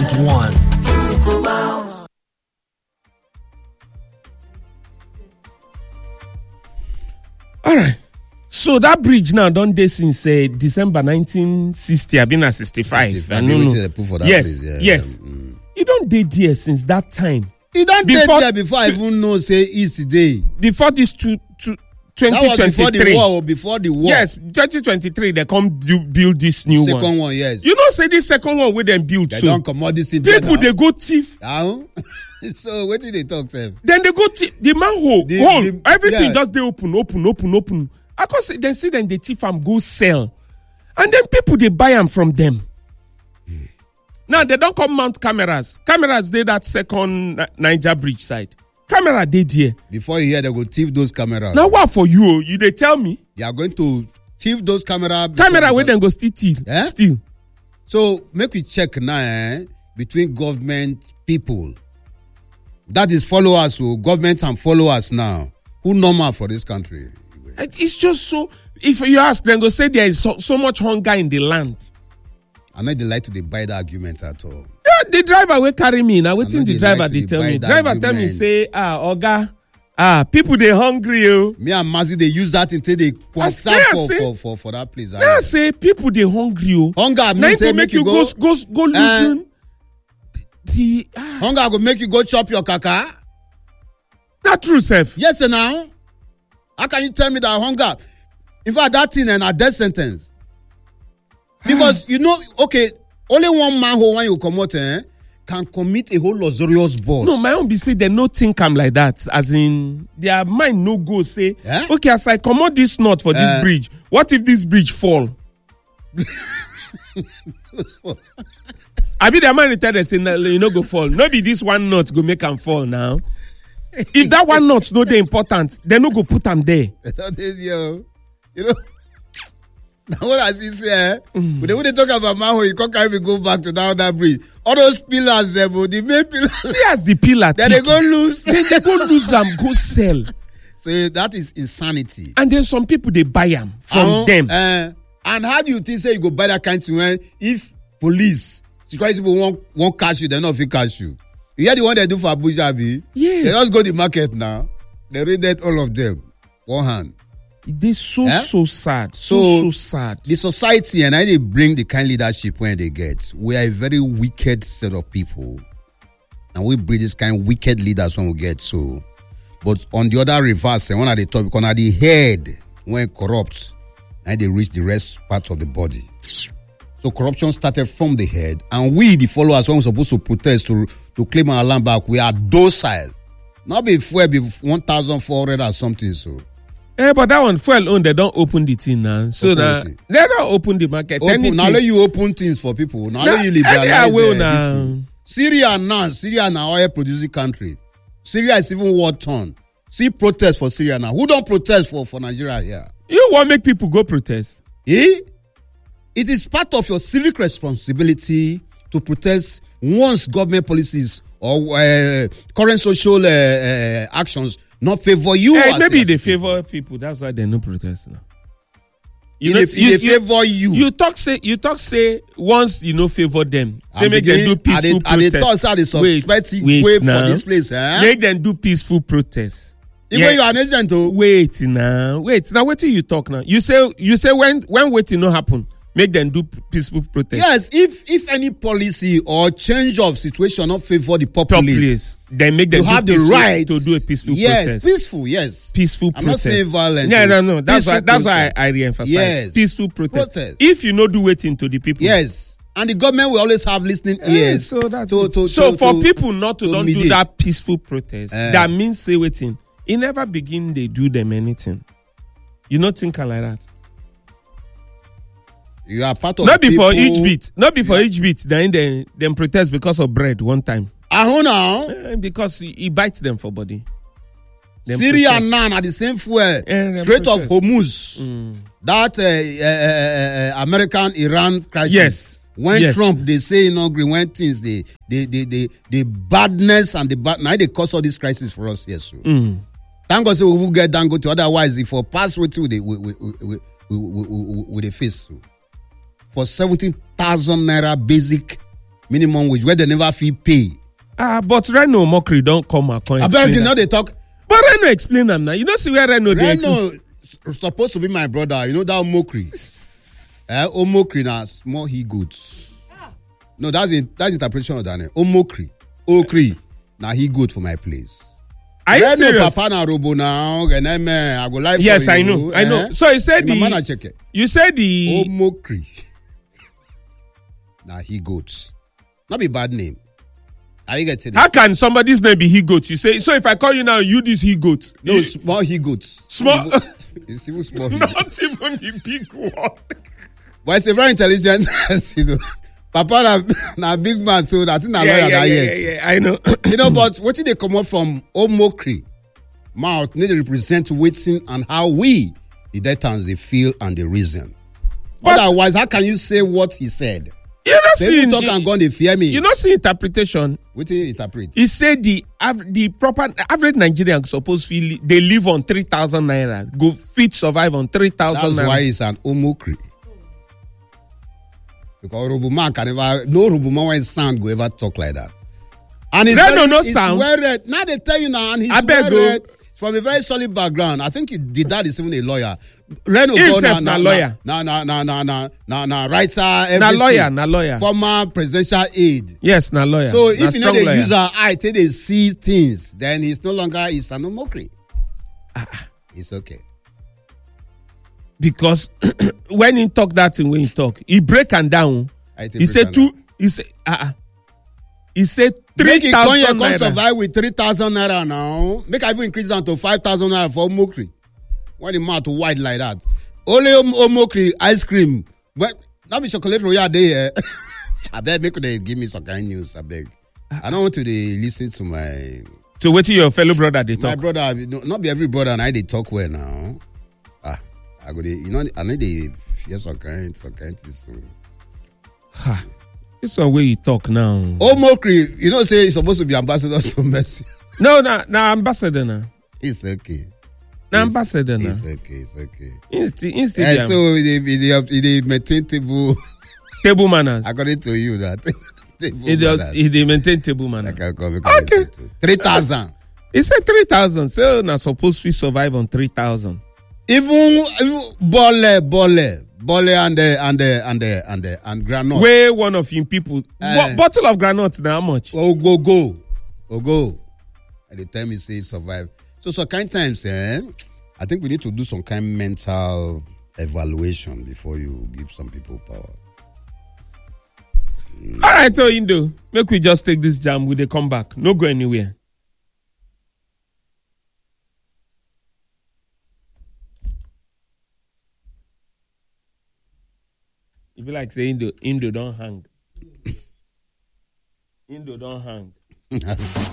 101.1. All right. So that bridge now done dey since December 1960. I've been at 65. Yes. It don't dey there since that time. It don't dey there before I even know say it's today. Before this 2023. That was before the war or before the war. Yes, 2023 they come build this new one. Second one, yes. You know say this second one where them build They so. don't come out this thing People now. they go thief. So what did they talk to? Then they go thief the manhole. Everything just they open. I can say then they thief and go sell. And then people they buy them from them. Now they don't come mount cameras. Cameras they that second Niger bridge side. Camera they there. Before you hear they go thief those cameras. Now what for you? You they tell me? They are going to thief those cameras. Camera where then go steal. Steal. So make we check now between government people. That is followers, so government and followers now. Who normal for this country? It's just so. If you ask, then go say there is so much hunger in the land. I know they like to buy the argument at all. Yeah, the driver will carry me now. Waiting the driver they tell me. Driver tell me say Oga, people they hungry yo. Me and Mazi they use that until they contact for that place. I say people they hungry yo. Hunger means say make you go loosen. Hunger go make you go chop your kaka. Not true, Seth. Yes, sir. Now, how can you tell me that hunger? In fact, that thing and a death sentence. Because okay, only one man who when you come out can commit a whole luxurious boss. No, my own be say they no think I'm like that. As in, their mind no go say, okay, as I come out this knot for this bridge, what if this bridge fall? I be the man tell them say, you know, go fall. Maybe this one knot go make them fall now. If that one knot no dey important, they no go put them there. Now what I see say, when they talk about Maho, you can't carry me go back to that bridge. All those pillars, the main pillars. See as the pillar. Then they go lose. They go lose them, go sell. So that is insanity. And then some people they buy them from them. And how do you think say you go buy that kind of thing when if police, security people won't catch you, they're not fit catch you. You hear the one they do for Abuja, Abi? Yes. They just go to the market now. They raided all of them. One hand. They so sad. So sad. The society and how they bring the kind leadership when they get. We are a very wicked set of people. And we bring this kind of wicked leaders when we get so. But on the other reverse, one at the top, because at the head, when corrupt, and they reach the rest part of the body. So corruption started from the head. And we, the followers, when we're supposed to protest to claim our land back, we are docile. Not before 1,400 or something, so. But that one, fuel own, they don't open the thing now. So now, they don't open the market. Now let you open things for people. Now let you liberalize. Syria now oil producing country. Syria is even war torn. See protest for Syria now. Who don't protest for Nigeria here? You want to make people go protest? It is part of your civic responsibility to protest once government policies or current social actions not favor you. Maybe they favor people. That's why they no protest now. They favor you. You talk say once you no favor them, they make them do peaceful protest. Wait now. For this place, Make them do peaceful protest. Even you are an agent too. Wait now. What do you talk now? You say when waiting no happen, make them do peaceful protest. Yes, if any policy or change of situation not favor the populace, then make them have the right to do a peaceful Yes, protest. Peaceful protest. I'm not saying violent. No. That's why I re-emphasize. Yes. Peaceful protest. If you no do waiting to the people. Yes. And the government will always have listening ears. So that's so for people not to don't do that peaceful protest, that means say waiting. It never begin they do them anything. You not thinking like that. You are part of not before each beat. Not before each beat. Then they protest because of bread one time. Now? Because he bites them for body. Syria and now are the same fuel. Strait of Hormuz. That American-Iran crisis. Yes. When Trump, they say when things, the badness and the bad, now they cause all this crisis for us. Yes. Thank God say we will get Dangote. Otherwise, if for pass with the face. For 17,000 naira basic minimum wage where they never fee pay. But Reno Mokri don't come and I beg you, now they talk. But Reno explain them now. You know, see where Reno supposed to be my brother. You know that Omokri. Omokri na small he goods. No, that's interpretation of that name. Omokri. Okri. Now he good for my place. Are you serious? Papa na robo now. I go live. Yes, I know. I know. So you said you said the Omokri. Now he goods. Not be bad name. How can somebody's name be he goat? You say so. If I call you now, you this he goat. No, small he goats. Small. It's even small. Not even the big one. But it's a very intelligent. You know, Papa na big man, so that thing na lawyer that yet. Yeah, I know. You know, but what did they come out from Omokri mouth? Need to represent waiting and how we the debtors they feel and the reason. But otherwise, how can you say what he said? You know, see, talk and go, they fear me. You know, see interpretation. What do you interpret? He said the proper average Nigerian supposed feel they live on 3,000 naira. Go fit survive on 3,000 naira. That's why it's an Omokri. Because Robuman can never, no Robuman when sound go ever talk like that. And it's no sound. Well read. Now they tell you now, and he's well read from a very solid background. I think the dad is even a lawyer. Reno himself na lawyer. Na writer. Na lawyer. Former presidential aide. Yes, na lawyer. So if you know the user eye, till they see things, then he's no longer an Omokri. It's okay. Because when he talk that thing, when he talk, he break and down. He said 3,000 naira. Survive with 3,000 naira now. Make I even increase down to 5,000 naira for Omokri. When the mouth wide like that. Only Omokri ice cream. Well, now be chocolate royal day. I beg make they give me some kind of news. I beg. I don't want to listen to my. So wait till your fellow brother they talk. My brother, not be every brother and I they talk well now. I go I need to hear some kind so. This one way you talk now. Omokri, you know say he's supposed to be ambassador to Mercy. No, ambassador now. It's okay. Ambassador now. It's okay. Instagram. So they maintain table manners. According to you, that they maintain table manners. Okay. 3,000. He said 3,000. So now supposed to survive on 3,000. Even bole and granite. Where one of you people bottle of granite now how much? Go. And the time he say survive. So kind times, I think we need to do some kind of mental evaluation before you give some people power. All right, so Indo, make we just take this jam. Will they come back? No go anywhere. If you like say Indo don't hang. Indo don't hang.